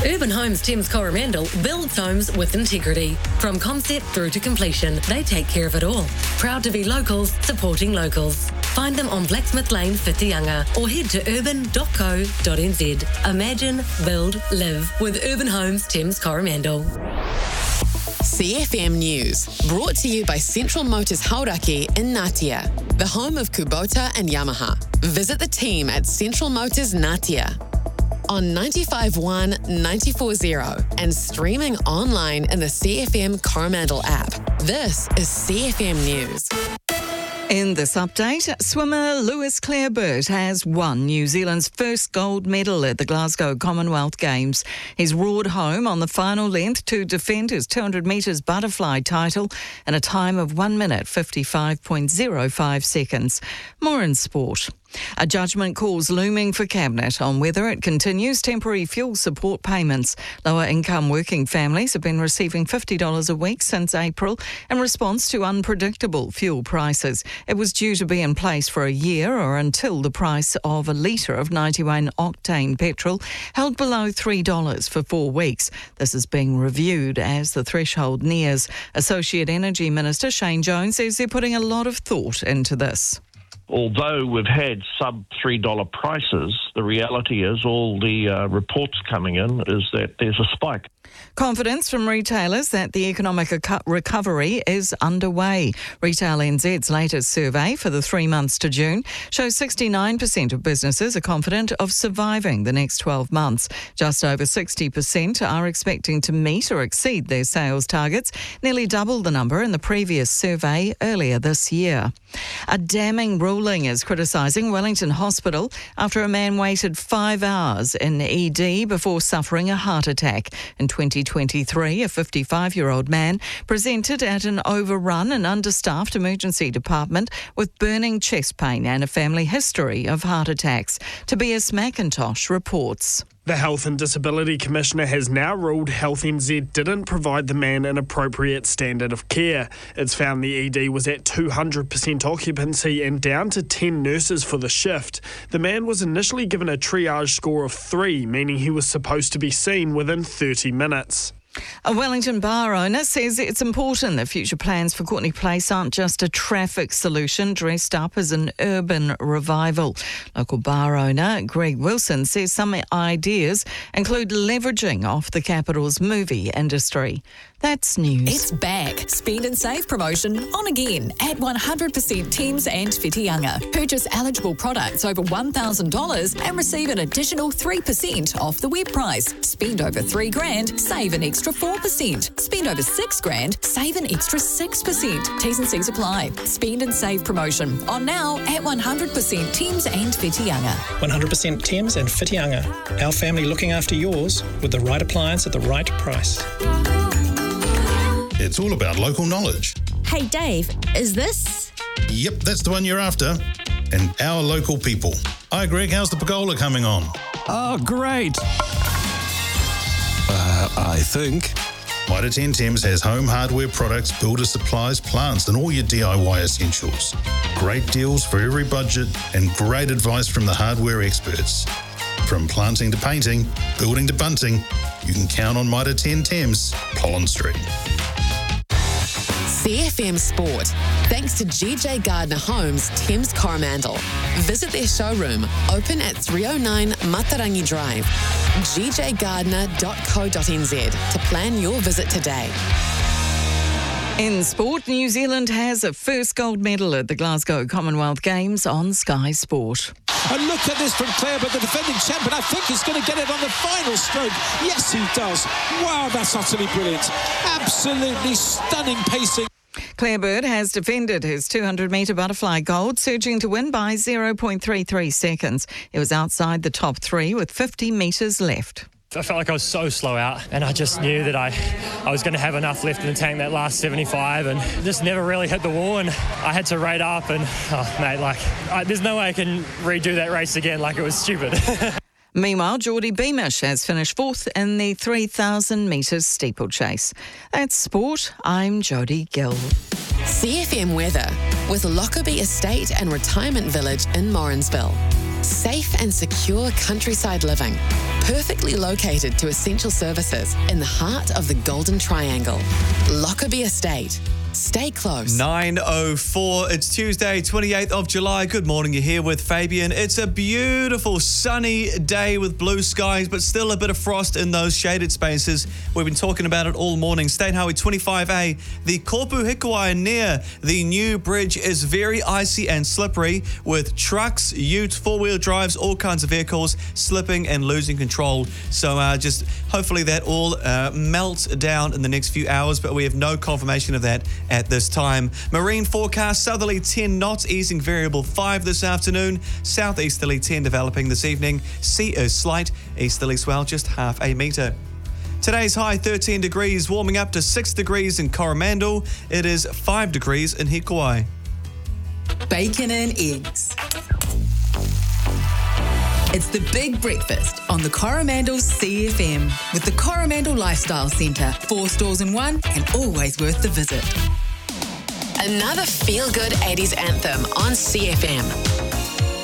Urban Homes Thames Coromandel builds homes with integrity. From concept through to completion, they take care of it all. Proud to be locals, supporting locals. Find them on Blacksmith Lane, Whitianga, or head to urban.co.nz. Imagine, build, live with Urban Homes Thames Coromandel. CFM News, brought to you by Central Motors Hauraki in Ngatea, the home of Kubota and Yamaha. Visit the team at Central Motors Ngatea on 95.1, 94.0 and streaming online in the CFM Coromandel app. This is CFM News. In this update, swimmer Lewis Clare Burt has won New Zealand's first gold medal at the Glasgow Commonwealth Games. He's roared home on the final length to defend his 200 metres butterfly title in a time of 1 minute 55.05 seconds. More in sport. A judgment call's looming for Cabinet on whether it continues temporary fuel support payments. Lower-income working families have been receiving $50 a week since April in response to unpredictable fuel prices. It was due to be in place for a year or until the price of a litre of 91-octane petrol held below $3 for 4 weeks. This is being reviewed as the threshold nears. Associate Energy Minister Shane Jones says they're putting a lot of thought into this. Although we've had sub-$3 prices, the reality is all the reports coming in is that there's a spike. Confidence from retailers that the economic recovery is underway. Retail NZ's latest survey for the 3 months to June shows 69% of businesses are confident of surviving the next 12 months. Just over 60% are expecting to meet or exceed their sales targets, nearly double the number in the previous survey earlier this year. A damning ruling is criticising Wellington Hospital after a man waited 5 hours in ED before suffering a heart attack. In 2023, a 55-year-old man presented at an overrun and understaffed emergency department with burning chest pain and a family history of heart attacks. Tobias McIntosh reports. The Health and Disability Commissioner has now ruled Health NZ didn't provide the man an appropriate standard of care. It's found the ED was at 200% occupancy and down to 10 nurses for the shift. The man was initially given a triage score of 3, meaning he was supposed to be seen within 30 minutes. A Wellington bar owner says it's important that future plans for Courtney Place aren't just a traffic solution dressed up as an urban revival. Local bar owner Greg Wilson says some ideas include leveraging off the capital's movie industry. That's news. It's back. Spend and save promotion on again at 100% Thames and Whitianga. Purchase eligible products over $1,000 and receive an additional 3% off the web price. Spend over $3,000, save an extra 4%. Spend over $6,000, save an extra 6%. T's and C's apply. Spend and save promotion on now at 100% Thames and Whitianga. 100% Thames and Whitianga. Our family looking after yours with the right appliance at the right price. It's all about local knowledge. Hey Dave, is this? Yep, that's the one you're after. And our local people. Hi Greg, how's the pergola coming on? Oh, great. I think. Mitre 10 Thames has home hardware products, builder supplies, plants and all your DIY essentials. Great deals for every budget and great advice from the hardware experts. From planting to painting, building to bunting, you can count on Mitre 10 Thames, Pollen Street. CFM Sport, thanks to GJ Gardner Homes, Thames Coromandel. Visit their showroom, open at 309 Matarangi Drive, gjgardner.co.nz to plan your visit today. In sport, New Zealand has a first gold medal at the Glasgow Commonwealth Games on Sky Sport. And look at this from Clare, but the defending champion, I think he's going to get it on the final stroke. Yes, he does. Wow, that's utterly brilliant. Absolutely stunning pacing. Clare Burt has defended his 200-metre butterfly gold, surging to win by 0.33 seconds. He was outside the top 3 with 50 metres left. I felt like I was so slow out, and I just knew that I was going to have enough left in the tank that last 75, and just never really hit the wall, and I had to rate up, and there's no way I can redo that race again. It was stupid. Meanwhile, Geordie Beamish has finished 4th in the 3,000 metres steeplechase. That's sport. I'm Jodie Gill. CFM weather with Lockerbie Estate and Retirement Village in Morrinsville. Safe and secure countryside living. perfectly located to essential services in the heart of the Golden Triangle. Lockerbie Estate. Stay close. 9:04. It's Tuesday, 28th of July. Good morning. You're here with Fabian. It's a beautiful sunny day with blue skies, but still a bit of frost in those shaded spaces. We've been talking about it all morning. State Highway 25A, the Kopu Hikuai near the new bridge is very icy and slippery with trucks, utes, four-wheel drives, all kinds of vehicles slipping and losing control. So just hopefully that all melts down in the next few hours, but we have no confirmation of that at this time. Marine forecast, southerly 10 knots, easing variable 5 this afternoon. Southeasterly 10 developing this evening. Sea is slight, easterly swell just half a metre. Today's high 13 degrees, warming up to 6 degrees in Coromandel. It is 5 degrees in Hikuai. Bacon and eggs. It's the big breakfast on the Coromandel CFM with the Coromandel Lifestyle Centre. 4 stores in one and always worth the visit. Another feel-good 80s anthem on CFM.